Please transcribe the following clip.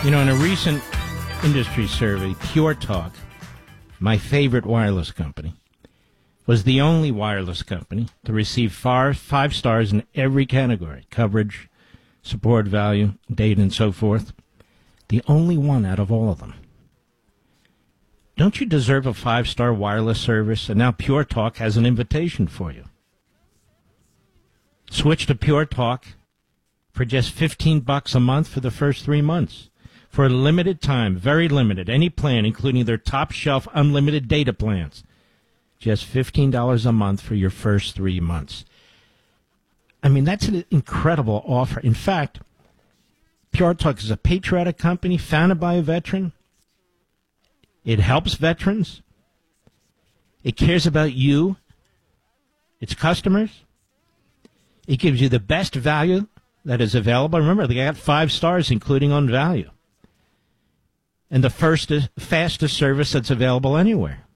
You know, in a recent industry survey, Pure Talk, my favorite wireless company, was the only wireless company to receive five stars in every category: coverage, support, value, data, and so forth. The only one out of all of them. Don't you deserve a 5-star wireless service? And now Pure Talk has an invitation for you. Switch to Pure Talk for just $15 a month for the first 3 months. For a limited time, very limited, any plan, including their top-shelf unlimited data plans. Just $15 a month for your first 3 months. I mean, that's an incredible offer. In fact, Pure Talk is a patriotic company founded by a veteran. It helps veterans. It cares about you, its customers. It gives you the best value that is available. Remember, they got 5 stars, including on value. And the fastest service that's available anywhere.